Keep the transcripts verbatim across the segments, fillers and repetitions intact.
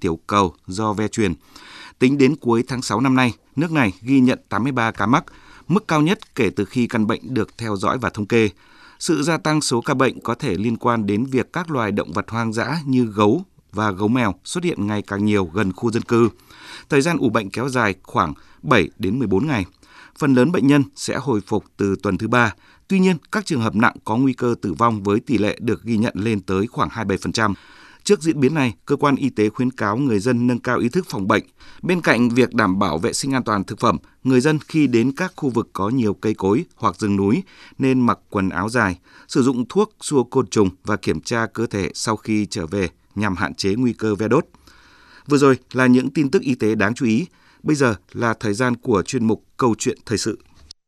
tiểu cầu do ve truyền. Tính đến cuối tháng sáu năm nay, nước này ghi nhận tám mươi ba ca mắc, mức cao nhất kể từ khi căn bệnh được theo dõi và thống kê. Sự gia tăng số ca bệnh có thể liên quan đến việc các loài động vật hoang dã như gấu và gấu mèo xuất hiện ngày càng nhiều gần khu dân cư. Thời gian ủ bệnh kéo dài khoảng bảy đến mười bốn ngày. Phần lớn bệnh nhân sẽ hồi phục từ tuần thứ ba. Tuy nhiên, các trường hợp nặng có nguy cơ tử vong với tỷ lệ được ghi nhận lên tới khoảng hai mươi bảy phần trăm. Trước diễn biến này, cơ quan y tế khuyến cáo người dân nâng cao ý thức phòng bệnh. Bên cạnh việc đảm bảo vệ sinh an toàn thực phẩm, người dân khi đến các khu vực có nhiều cây cối hoặc rừng núi nên mặc quần áo dài, sử dụng thuốc xua côn trùng và kiểm tra cơ thể sau khi trở về nhằm hạn chế nguy cơ ve đốt. Vừa rồi là những tin tức y tế đáng chú ý. Bây giờ là thời gian của chuyên mục Câu chuyện thời sự.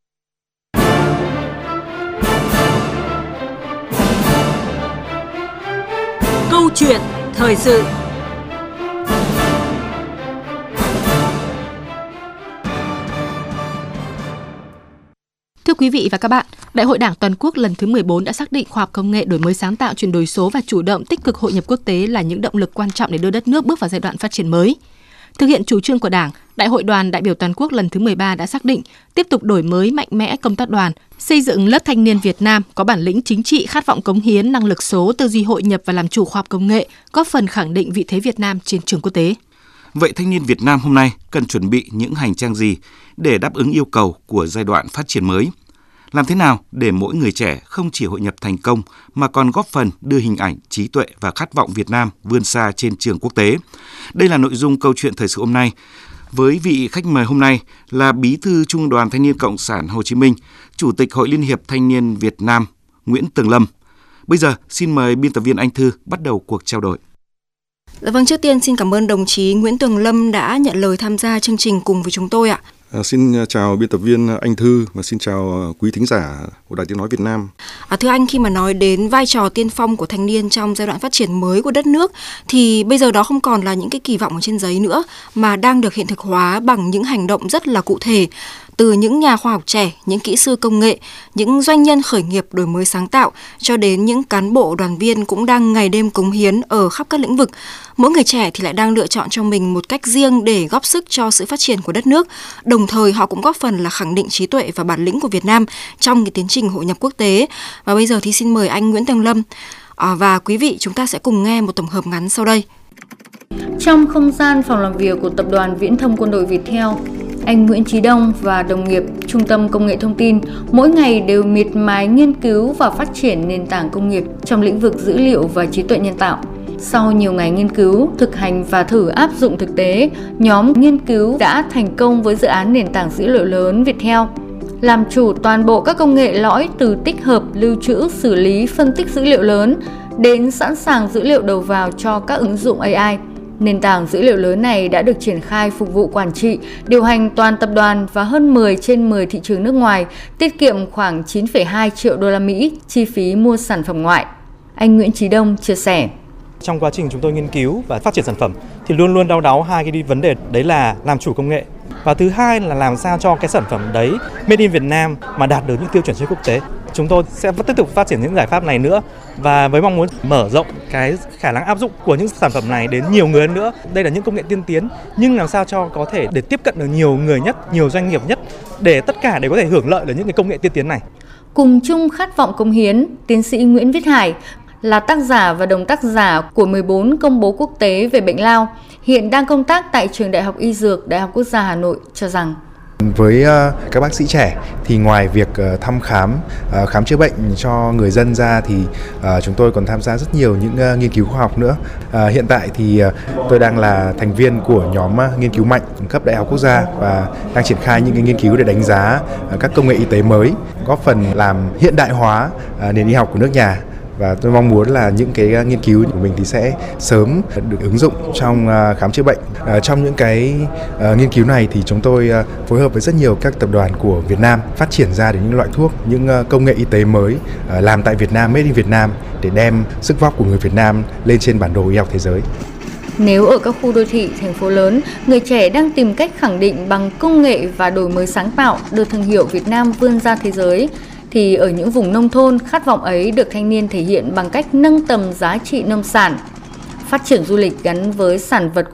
Câu chuyện thời sự. Thưa quý vị và các bạn, Đại hội Đảng toàn quốc lần thứ mười bốn đã xác định khoa học công nghệ, đổi mới sáng tạo, chuyển đổi số và chủ động tích cực hội nhập quốc tế là những động lực quan trọng để đưa đất nước bước vào giai đoạn phát triển mới. Thực hiện chủ trương của Đảng, Đại hội Đoàn đại biểu toàn quốc lần thứ mười ba đã xác định tiếp tục đổi mới mạnh mẽ công tác đoàn, xây dựng lớp thanh niên Việt Nam có bản lĩnh chính trị, khát vọng cống hiến, năng lực số, tư duy hội nhập và làm chủ khoa học công nghệ, góp phần khẳng định vị thế Việt Nam trên trường quốc tế. Vậy thanh niên Việt Nam hôm nay cần chuẩn bị những hành trang gì để đáp ứng yêu cầu của giai đoạn phát triển mới? Làm thế nào để mỗi người trẻ không chỉ hội nhập thành công mà còn góp phần đưa hình ảnh, trí tuệ và khát vọng Việt Nam vươn xa trên trường quốc tế? Đây là nội dung câu chuyện thời sự hôm nay. Với vị khách mời hôm nay là Bí thư Trung đoàn Thanh niên Cộng sản Hồ Chí Minh, Chủ tịch Hội Liên hiệp Thanh niên Việt Nam Nguyễn Tường Lâm. Bây giờ xin mời biên tập viên Anh Thư bắt đầu cuộc trao đổi. Dạ vâng, trước tiên xin cảm ơn đồng chí Nguyễn Tường Lâm đã nhận lời tham gia chương trình cùng với chúng tôi ạ. À, xin chào biên tập viên Anh Thư và xin chào quý thính giả của Đài Tiếng nói Việt Nam. À, thưa anh, khi mà nói đến vai trò tiên phong của thanh niên trong giai đoạn phát triển mới của đất nước thì bây giờ đó không còn là những cái kỳ vọng ở trên giấy nữa mà đang được hiện thực hóa bằng những hành động rất là cụ thể. Từ những nhà khoa học trẻ, những kỹ sư công nghệ, những doanh nhân khởi nghiệp đổi mới sáng tạo cho đến những cán bộ đoàn viên cũng đang ngày đêm cống hiến ở khắp các lĩnh vực. Mỗi người trẻ thì lại đang lựa chọn cho mình một cách riêng để góp sức cho sự phát triển của đất nước. Đồng thời họ cũng góp phần là khẳng định trí tuệ và bản lĩnh của Việt Nam trong cái tiến trình hội nhập quốc tế. Và bây giờ thì xin mời anh Nguyễn Tường Lâm à, và quý vị chúng ta sẽ cùng nghe một tổng hợp ngắn sau đây. Trong không gian phòng làm việc của Tập đoàn Viễn thông Quân đội Viettel, anh Nguyễn Chí Đông và đồng nghiệp Trung tâm Công nghệ Thông tin mỗi ngày đều miệt mài nghiên cứu và phát triển nền tảng công nghiệp trong lĩnh vực dữ liệu và trí tuệ nhân tạo. Sau nhiều ngày nghiên cứu, thực hành và thử áp dụng thực tế, nhóm nghiên cứu đã thành công với dự án nền tảng dữ liệu lớn Viettel, làm chủ toàn bộ các công nghệ lõi từ tích hợp, lưu trữ, xử lý, phân tích dữ liệu lớn đến sẵn sàng dữ liệu đầu vào cho các ứng dụng a i. Nền tảng dữ liệu lớn này đã được triển khai phục vụ quản trị, điều hành toàn tập đoàn và hơn mười trên mười thị trường nước ngoài, tiết kiệm khoảng chín phẩy hai triệu đô la Mỹ chi phí mua sản phẩm ngoại. Anh Nguyễn Chí Đông chia sẻ. Trong quá trình chúng tôi nghiên cứu và phát triển sản phẩm thì luôn luôn đau đáu hai cái vấn đề, đấy là làm chủ công nghệ và thứ hai là làm sao cho cái sản phẩm đấy made in Việt Nam mà đạt được những tiêu chuẩn trên quốc tế. Chúng tôi sẽ tiếp tục phát triển những giải pháp này nữa và với mong muốn mở rộng cái khả năng áp dụng của những sản phẩm này đến nhiều người hơn nữa. Đây là những công nghệ tiên tiến nhưng làm sao cho có thể để tiếp cận được nhiều người nhất, nhiều doanh nghiệp nhất để tất cả đều có thể hưởng lợi được những cái công nghệ tiên tiến này. Cùng chung khát vọng cống hiến, tiến sĩ Nguyễn Viết Hải là tác giả và đồng tác giả của mười bốn công bố quốc tế về bệnh lao, hiện đang công tác tại Trường Đại học Y Dược, Đại học Quốc gia Hà Nội cho rằng với uh, các bác sĩ trẻ thì ngoài việc uh, thăm khám, uh, khám chữa bệnh cho người dân ra thì uh, chúng tôi còn tham gia rất nhiều những uh, nghiên cứu khoa học nữa. Uh, hiện tại thì uh, tôi đang là thành viên của nhóm uh, nghiên cứu mạnh cấp Đại học Quốc gia và đang triển khai những cái nghiên cứu để đánh giá uh, các công nghệ y tế mới, góp phần làm hiện đại hóa uh, nền y học của nước nhà. Và tôi mong muốn là những cái nghiên cứu của mình thì sẽ sớm được ứng dụng trong khám chữa bệnh. Trong những cái nghiên cứu này thì chúng tôi phối hợp với rất nhiều các tập đoàn của Việt Nam phát triển ra được những loại thuốc, những công nghệ y tế mới làm tại Việt Nam, made in Việt Nam để đem sức vóc của người Việt Nam lên trên bản đồ y học thế giới. Nếu ở các khu đô thị, thành phố lớn, người trẻ đang tìm cách khẳng định bằng công nghệ và đổi mới sáng tạo đưa thương hiệu Việt Nam vươn ra thế giới, thì ở những vùng nông thôn, khát vọng ấy được thanh niên thể hiện bằng cách nâng tầm giá trị nông sản, phát triển du lịch gắn với sản vật của